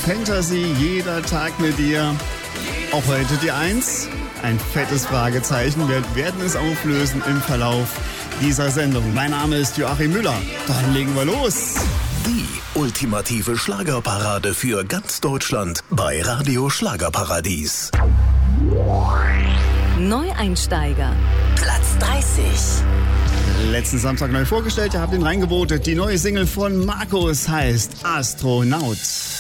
Fantasy, jeder Tag mit dir. Auch heute die 1. Ein fettes Fragezeichen. Wir werden es auflösen im Verlauf dieser Sendung. Mein Name ist Joachim Müller. Dann legen wir los. Die ultimative Schlagerparade für ganz Deutschland bei Radio Schlagerparadies. Neueinsteiger. Platz 30. Letzten Samstag neu vorgestellt, ihr habt ihn reingevotet. Die neue Single von Markus heißt Astronaut.